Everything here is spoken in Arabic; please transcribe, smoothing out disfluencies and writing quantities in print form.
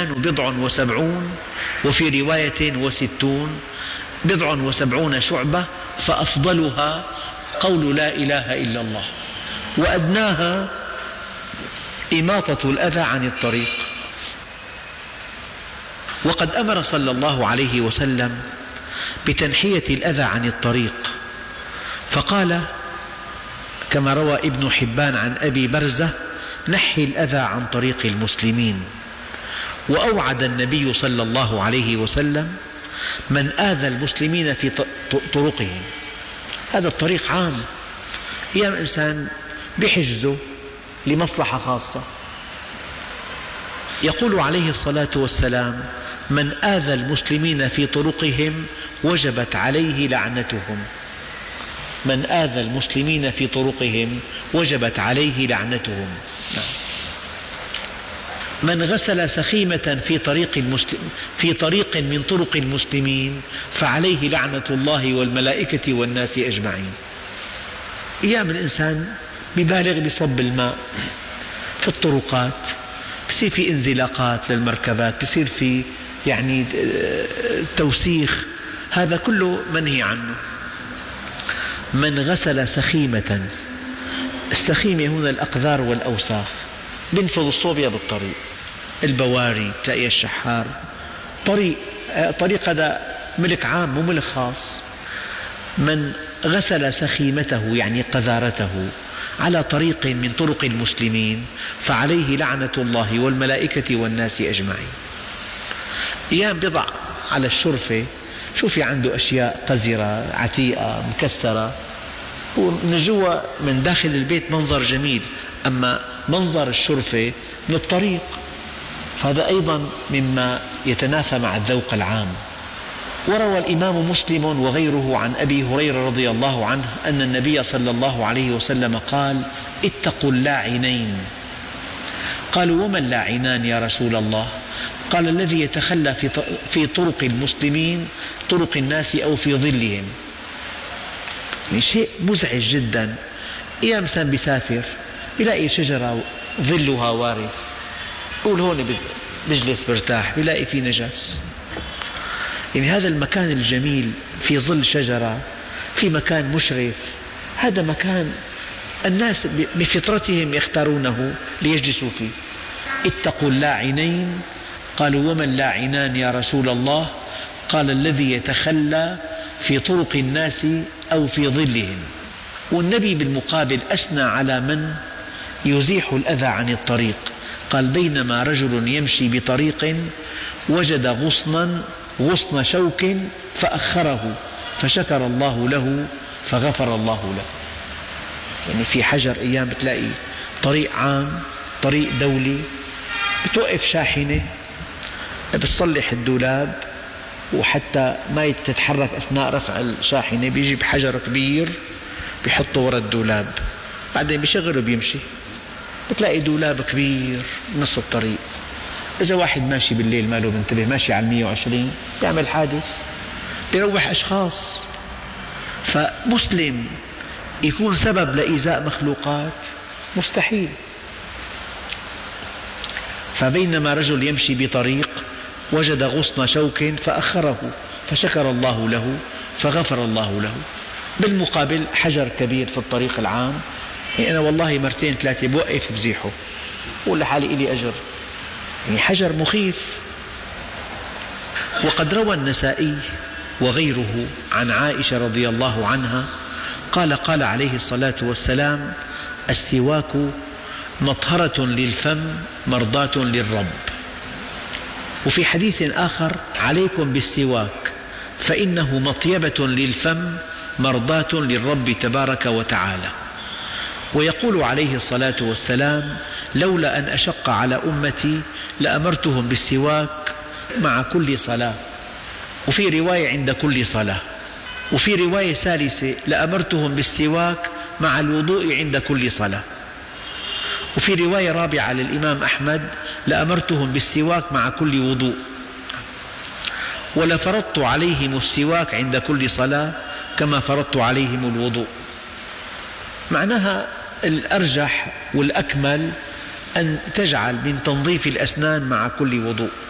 الإيمان 70، وفي رواية 60، 70 شعبة، فأفضلها قول لا إله إلا الله، وأدناها إماطة الأذى عن الطريق. وقد أمر صلى الله عليه وسلم بتنحية الأذى عن الطريق، فقال كما روى ابن حبان عن أبي برزة: نحي الأذى عن طريق المسلمين. وأوعد النبي صلى الله عليه وسلم من آذى المسلمين في طرقهم. هذا الطريق عام، أيام إنسان بحجزه لمصلحة خاصة. يقول عليه الصلاة والسلام: من آذى المسلمين في طرقهم وجبت عليه لعنتهم. من آذى المسلمين في طرقهم وجبت عليه لعنتهم. من غسل سخيمة في طريق من طرق المسلمين فعليه لعنة الله والملائكة والناس أجمعين. أيام الإنسان ببالغ بصب الماء في الطرقات، بصير في انزلاقات للمركبات، بصير في توسيخ، هذا كله منهي عنه. من غسل سخيمة، السخيمة هنا الأقذار والأوساخ، بينفض الصوبيا بالطريق، البواري تلاقي الشحار، طريق هذا ملك عام مو ملك خاص. من غسل سخيمته يعني قذارته على طريق من طرق المسلمين فعليه لعنة الله والملائكة والناس أجمعين. أيام بضع على الشرفة، شوفي عنده أشياء قذرة عتيئة مكسرة، ومن جوا من داخل البيت منظر جميل، أما منظر الشرفة من الطريق، فهذا أيضا مما يتنافى مع الذوق العام. وروى الإمام مسلم وغيره عن أبي هريرة رضي الله عنه أن النبي صلى الله عليه وسلم قال: اتقوا اللاعنين. قالوا: وما اللاعنان يا رسول الله؟ قال: الذي يتخلى في طرق المسلمين، طرق الناس أو في ظلهم. شيء مزعج جدا. أيام إنسان بيسافر بيلاقي شجرة ظلها وارف، يقول هون بجلس برتاح، بيلاقي فيه نجس. هذا المكان الجميل في ظل شجرة، في مكان مشرف، هذا مكان الناس بفطرتهم يختارونه ليجلسوا فيه. اتقوا اللاعنين. قالوا: وما اللاعنان يا رسول الله؟ قال: الذي يتخلى في طرق الناس أو في ظلهم. والنبي بالمقابل أثنى على من يزيح الأذى عن الطريق، قال: بينما رجل يمشي بطريق وجد غصن شوك فأخره فشكر الله له فغفر الله له. في حجر أيام بتلاقي طريق عام، طريق دولي، بتوقف شاحنة بتصلح الدولاب، وحتى ما تتحرك أثناء رفع الشاحنة بيجيب حجر كبير بيحطه وراء الدولاب، بعدين بيشغله بيمشي، بتلاقي دولاب كبير نص الطريق. إذا واحد ماشي بالليل ما له منتبه، ماشي على 120 بيعمل حادث، بيروح أشخاص. فمسلم يكون سبب لإيذاء مخلوقات مستحيل. فبينما رجل يمشي بطريق وجد غصن شوك فأخره فشكر الله له فغفر الله له. بالمقابل حجر كبير في الطريق العام، أنا والله مرتين ثلاثة بوقف بزيحه، بقول لحالي إلي أجر، حجر مخيف. وقد روى النسائي وغيره عن عائشة رضي الله عنها قال عليه الصلاة والسلام: السواك مطهرة للفم مرضاة للرب. وفي حديث آخر: عليكم بالسواك فإنه مطيبة للفم مرضاة للرب تبارك وتعالى. ويقول عليه الصلاة والسلام: لولا أن أشق على أمتي لأمرتهم بالسواك مع كل صلاة. وفي رواية عند كل صلاة. وفي رواية ثالثة: لأمرتهم بالسواك مع الوضوء عند كل صلاة. وفي رواية رابعة للإمام أحمد: لأمرتهم بالسواك مع كل وضوء. ولفرضت عليهم السواك عند كل صلاة كما فرضت عليهم الوضوء. معناها الأرجح والأكمل أن تجعل من تنظيف الأسنان مع كل وضوء.